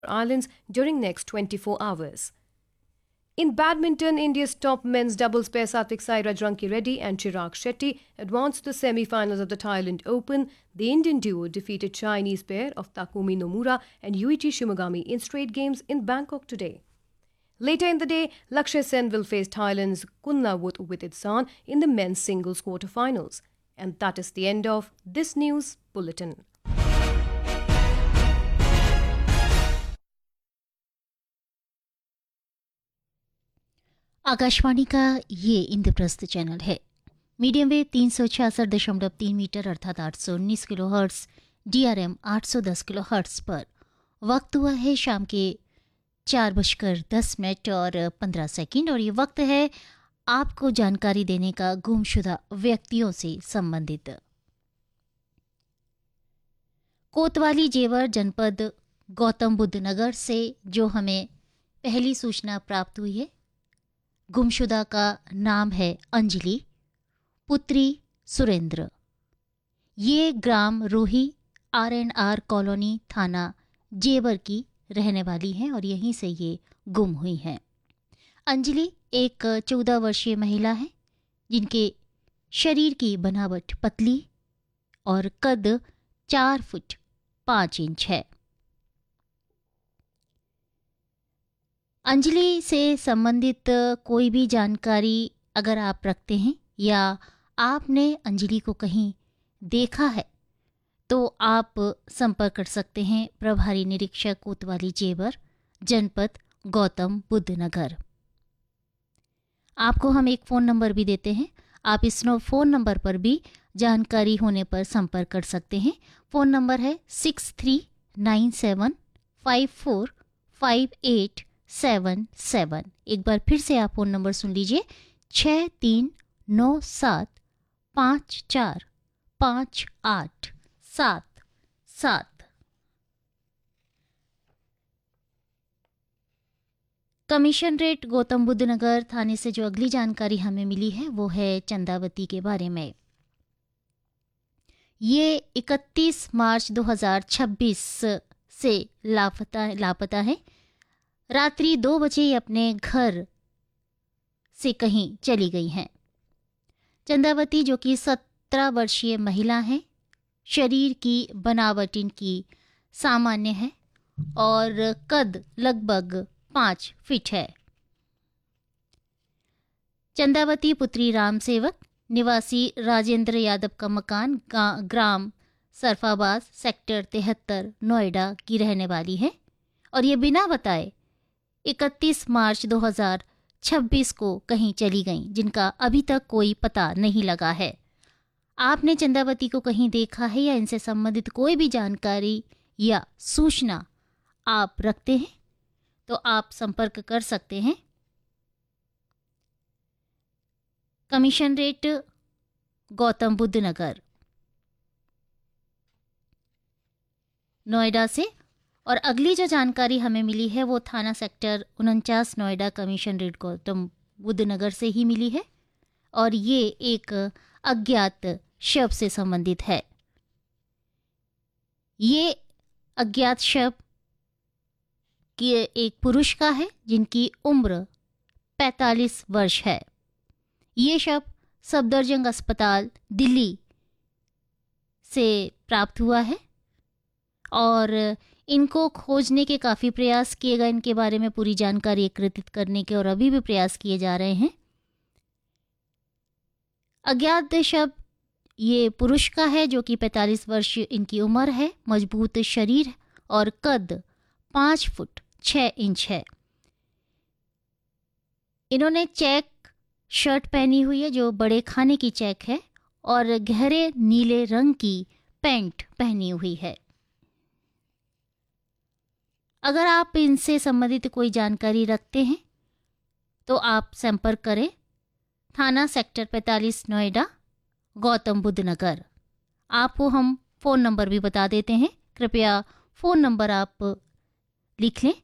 Islands during next 24 hours. In badminton, India's top men's doubles pair Satvik Sairaj Ranki Reddy and Chirag Shetty advanced to the semi-finals of the Thailand Open. The Indian duo defeated Chinese pair of Takumi Nomura and Yuichi Shimogami in straight games in Bangkok today. Later in the day, Lakshya Sen will face Thailand's Kunlavut Wititsan in the men's singles quarterfinals. And that is the end of this news bulletin. Akashvani का ये Indraprastha channel है। Medium wave 366.3 metre अर्थात 819 kilo hertz, DRM 810 kilo hertz पर वक्त हुआ है शाम के 4:10 और 15 सेकंड और ये वक्त है आपको जानकारी देने का गुमशुदा व्यक्तियों से संबंधित। कोतवाली जेवर जनपद गौतम बुद्ध नगर से जो हमें पहली सूचना प्राप्त हुई है, गुमशुदा का नाम है अंजलि, पुत्री सुरेंद्र। ये ग्राम रोही R&R कॉलोनी थाना जेवर की रहने वाली हैं और यहीं से ये गुम हुई हैं। अंजलि एक 14 वर्षीय महिला है जिनके शरीर की बनावट पतली और कद 4 फुट 5 इंच है। अंजलि से संबंधित कोई भी जानकारी अगर आप रखते हैं या आपने अंजलि को कहीं देखा है तो आप संपर्क कर सकते हैं प्रभारी निरीक्षक कोतवाली जेवर जनपद गौतम बुद्ध नगर। आपको हम एक फ़ोन नंबर भी देते हैं, आप इस फ़ोन नंबर पर भी जानकारी होने पर संपर्क कर सकते हैं। फ़ोन नंबर है 6397545877। एक बार फिर से आप फ़ोन नंबर सुन लीजिए, 6397545877। कमिश्नरेट गौतम बुद्ध नगर थाने से जो अगली जानकारी हमें मिली है वो है चंदावती के बारे में। ये 31 मार्च 2026 से लापता है। रात्रि 2 बजे ये अपने घर से कहीं चली गई हैं। चंदावती जो कि 17 वर्षीय महिला हैं, शरीर की बनावट इनकी सामान्य है और कद लगभग 5 फीट है। चंदावती पुत्री राम सेवक निवासी राजेंद्र यादव का मकान ग्राम सरफाबाद सेक्टर 73 नोएडा की रहने वाली है और ये बिना बताए 31 मार्च 2026 को कहीं चली गईं, जिनका अभी तक कोई पता नहीं लगा है। आपने चंदावती को कहीं देखा है या इनसे संबंधित कोई भी जानकारी या सूचना आप रखते हैं तो आप संपर्क कर सकते हैं कमिश्नरेट गौतम बुद्ध नगर नोएडा से। और अगली जो जानकारी हमें मिली है वो थाना सेक्टर 49 नोएडा कमिश्नरेट गौतम बुद्ध नगर से ही मिली है और ये एक अज्ञात शव से संबंधित है। ये अज्ञात शव कि एक पुरुष का है जिनकी उम्र 45 वर्ष है। ये शव सफदरजंग अस्पताल दिल्ली से प्राप्त हुआ है और इनको खोजने के काफ़ी प्रयास किए गए, इनके बारे में पूरी जानकारी एकत्रित करने के और अभी भी प्रयास किए जा रहे हैं। अज्ञात शव ये पुरुष का है जो कि 45 वर्ष इनकी उम्र है, मजबूत शरीर और कद 5 फुट 6 इंच है। इन्होंने चेक शर्ट पहनी हुई है जो बड़े खाने की चेक है और गहरे नीले रंग की पैंट पहनी हुई है। अगर आप इनसे संबंधित कोई जानकारी रखते हैं तो आप संपर्क करें थाना सेक्टर 45 नोएडा गौतम बुद्ध नगर। आपको हम फ़ोन नंबर भी बता देते हैं, कृपया फ़ोन नंबर आप लिख लें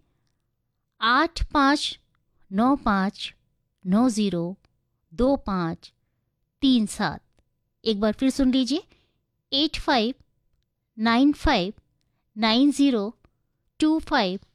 8595902537। एक बार फिर सुन लीजिए 8595902537।